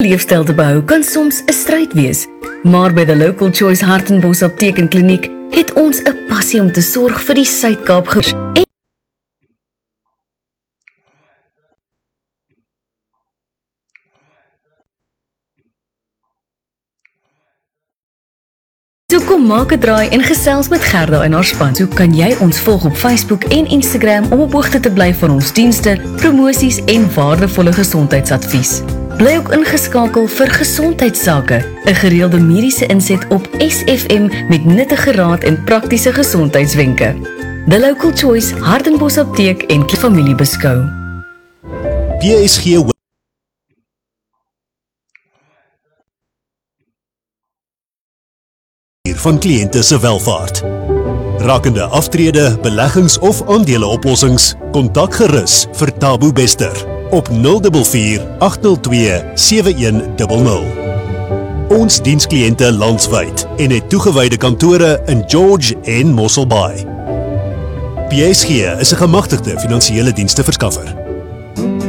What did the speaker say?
Leefstyl te behou kan soms 'n stryd wees, maar by The Local Choice Hartenbos Apteek en Kliniek het ons 'n passie om te sorg vir die Suid-Kaap en so kom maak 'n draai en gesels met Gerda en haar span. So kan jy ons volg op Facebook en Instagram om op hoogte te bly van ons dienste, promosies en waardevolle gesondheidsadvies. Bly ook ingeskakel vir gesondheidsake, 'n gereelde mediese inset op SFM met nuttige raad en praktiese gesondheidswenke. The Local Choice Hartenbos Apteek en familie beskou. PSG van kliënte se welvaart. Rakende aftrede, beleggings of aandeleoplossings, kontak gerus vir Tabo Bester op 044 802 7100. Ons diens kliënte landwyd en het toegewyde kantore in George en Mossel Bay. PSG is 'n gemagtigde finansiële diensteverskaffer.